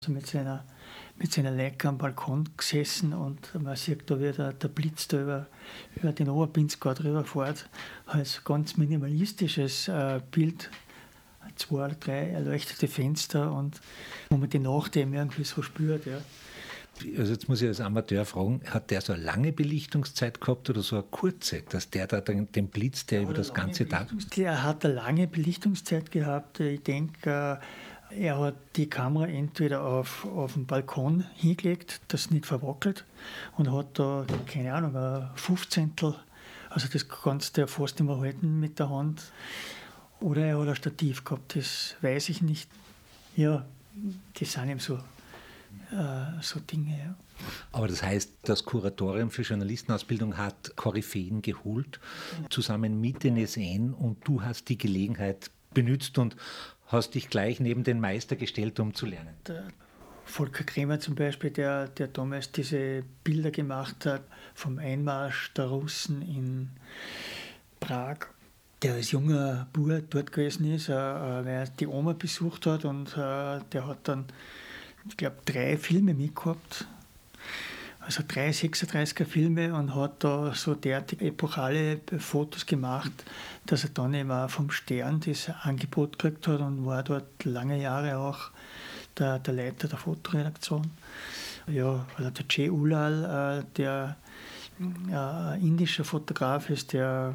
Also mit seiner Leica am Balkon gesessen und man sieht da, wie der Blitz da über den Oberpinzgau drüber fährt. Als ganz minimalistisches Bild, 2 oder 3 erleuchtete Fenster und wo man die Nacht eben irgendwie so spürt. Ja. Also jetzt muss ich als Amateur fragen, hat der so eine lange Belichtungszeit gehabt oder so eine kurze, dass der da den Blitz, der über das ganze Tag... Er hat eine lange Belichtungszeit gehabt. Ich denke, er hat die Kamera entweder auf den Balkon hingelegt, das nicht verwackelt, und hat da, keine Ahnung, ein 15, also das kannst du ja fast nicht mehr halten mit der Hand. Oder er hat ein Stativ gehabt, das weiß ich nicht. Ja, das sind eben so Dinge. Ja. Aber das heißt, das Kuratorium für Journalistenausbildung hat Koryphäen geholt, zusammen mit den SN, und du hast die Gelegenheit benutzt und hast dich gleich neben den Meister gestellt, um zu lernen. Der Volker Kremer zum Beispiel, der damals diese Bilder gemacht hat vom Einmarsch der Russen in Prag, der als junger Bub dort gewesen ist, weil er die Oma besucht hat, und der hat dann, ich glaube, 3 Filme mitgehabt, also 3 36er Filme, und hat da so derartig epochale Fotos gemacht, dass er dann eben auch vom Stern das Angebot gekriegt hat und war dort lange Jahre auch der Leiter der Fotoredaktion. Ja, also der Jay Ulal, der indischer Fotograf ist, der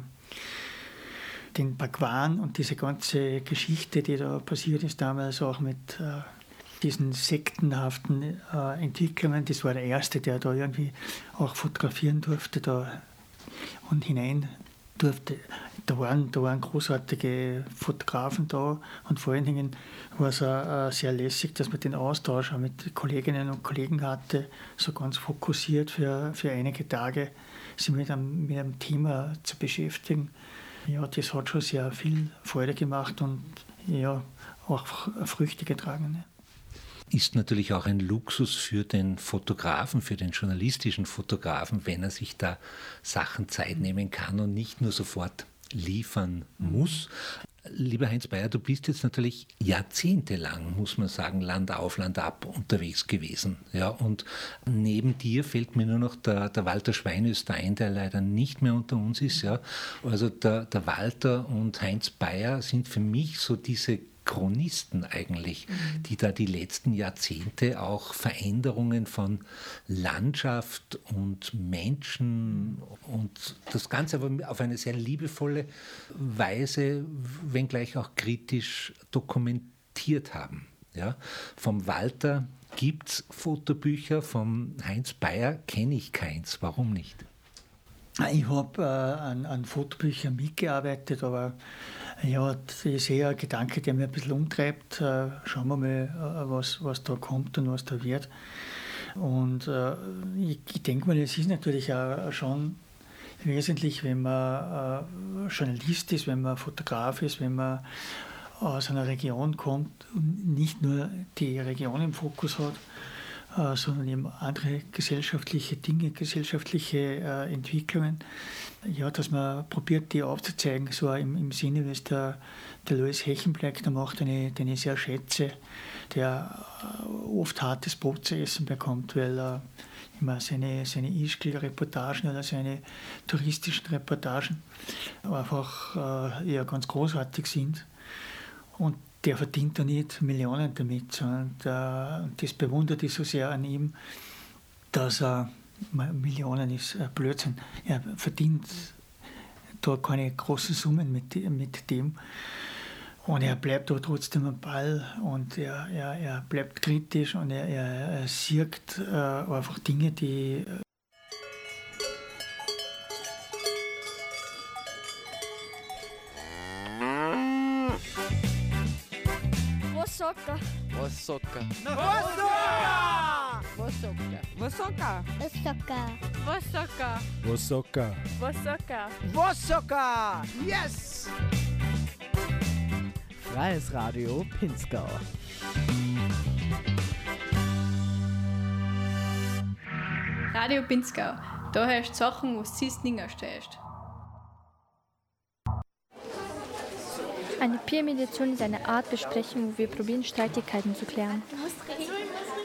den Bhagwan und diese ganze Geschichte, die da passiert ist damals, auch mit diesen sektenhaften Entwicklungen, das war der Erste, der da irgendwie auch fotografieren durfte da und hinein durfte. Da waren großartige Fotografen da, und vor allen Dingen war es auch sehr lässig, dass man den Austausch auch mit Kolleginnen und Kollegen hatte, so ganz fokussiert für einige Tage sich mit einem Thema zu beschäftigen. Ja, das hat schon sehr viel Freude gemacht und ja, auch Früchte getragen. Ja. Ist natürlich auch ein Luxus für den Fotografen, für den journalistischen Fotografen, wenn er sich da Sachen Zeit nehmen kann und nicht nur sofort liefern muss. Lieber Heinz Beyer, du bist jetzt natürlich jahrzehntelang, muss man sagen, Land auf, Land ab unterwegs gewesen. Ja, und neben dir fällt mir nur noch der Walter Schweinöster ein, der leider nicht mehr unter uns ist. Ja. Also der Walter und Heinz Beyer sind für mich so diese Chronisten eigentlich, die da die letzten Jahrzehnte auch Veränderungen von Landschaft und Menschen und das Ganze aber auf eine sehr liebevolle Weise, wenngleich auch kritisch dokumentiert haben. Ja? Vom Walter gibt es Fotobücher, vom Heinz Beyer kenne ich keins. Warum nicht? Ich habe an Fotobüchern mitgearbeitet, aber ja, das ist eher ein Gedanke, der mir ein bisschen umtreibt. Schauen wir mal, was da kommt und was da wird. Und ich denke mal, es ist natürlich auch schon wesentlich, wenn man Journalist ist, wenn man Fotograf ist, wenn man aus einer Region kommt und nicht nur die Region im Fokus hat, sondern eben andere gesellschaftliche Dinge, gesellschaftliche Entwicklungen. Ja, dass man probiert, die aufzuzeigen, so im Sinne, wie es der Louis Hechenbleck da macht, den ich sehr schätze, der oft hartes Brot zu essen bekommt, weil er immer seine Ischgl-Reportagen oder seine touristischen Reportagen einfach ja, ganz großartig sind. Und der verdient da nicht Millionen damit, sondern das bewundert ich so sehr an ihm, dass er, Millionen ist Blödsinn, er verdient da keine großen Summen mit dem. Und er bleibt da trotzdem am Ball und er bleibt kritisch und er sieht einfach Dinge, die... Vosoka. Vosoka. Vosoka. Vosoka. Vosoka. Vosoka. Vosoka. Vosoka. Vosoka. Yes! Freies Radio Pinzgau. Radio Pinzgau. Da hörst du Sachen, was du nicht stehst. Eine Peer-Mediation ist eine Art Besprechung, wo wir probieren, Streitigkeiten zu klären. Du hast